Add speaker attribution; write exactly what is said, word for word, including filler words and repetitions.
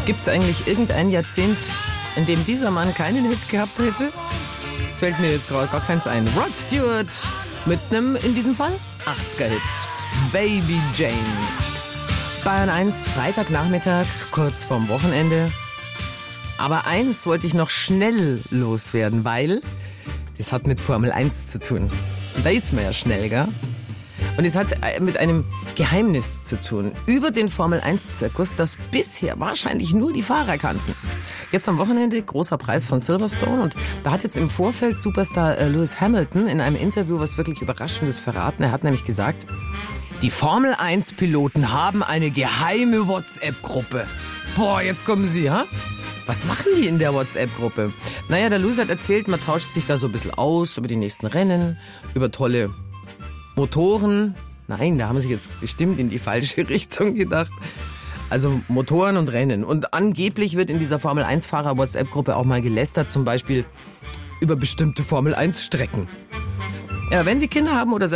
Speaker 1: Gibt es eigentlich irgendein Jahrzehnt, in dem dieser Mann keinen Hit gehabt hätte? Fällt mir jetzt gerade gar keins ein. Rod Stewart mit einem, in diesem Fall, achtziger-Hit. Baby Jane. Bayern eins, Freitagnachmittag, kurz vorm Wochenende. Aber eins wollte ich noch schnell loswerden, weil das hat mit Formel eins zu tun. Und da ist man ja schnell, gell? Und es hat mit einem Geheimnis zu tun. Über den Formel eins Zirkus, das bisher wahrscheinlich nur die Fahrer kannten. Jetzt am Wochenende großer Preis von Silverstone. Und da hat jetzt im Vorfeld Superstar Lewis Hamilton in einem Interview was wirklich Überraschendes verraten. Er hat nämlich gesagt, die Formel eins Piloten haben eine geheime WhatsApp-Gruppe. Boah, jetzt kommen sie, ha? Was machen die in der WhatsApp-Gruppe? Naja, der Lewis hat erzählt, man tauscht sich da so ein bisschen aus über die nächsten Rennen, über tolle Motoren. Nein, da haben sie jetzt bestimmt in die falsche Richtung gedacht. Also Motoren und Rennen. Und angeblich wird in dieser Formel eins Fahrer WhatsApp-Gruppe auch mal gelästert, zum Beispiel über bestimmte Formel eins Strecken. Ja, wenn Sie Kinder haben oder selbst